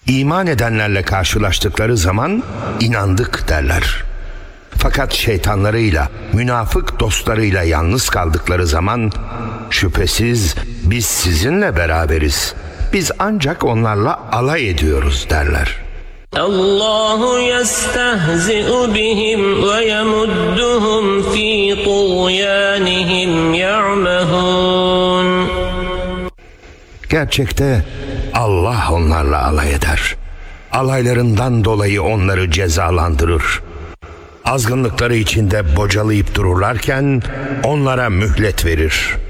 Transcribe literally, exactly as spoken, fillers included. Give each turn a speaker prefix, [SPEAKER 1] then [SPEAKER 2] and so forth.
[SPEAKER 1] İman edenlerle karşılaştıkları zaman inandık derler. Fakat şeytanlarıyla, münafık dostlarıyla yalnız kaldıkları zaman şüphesiz biz sizinle beraberiz. Biz ancak onlarla alay ediyoruz derler.
[SPEAKER 2] Allahu yestehzi'u bihim ve yemudduhum fi tuğyanihim ya'mehun.
[SPEAKER 1] Gerçekte Allah onlarla alay eder. Alaylarından dolayı onları cezalandırır. Azgınlıkları içinde bocalayıp dururlarken onlara mühlet verir.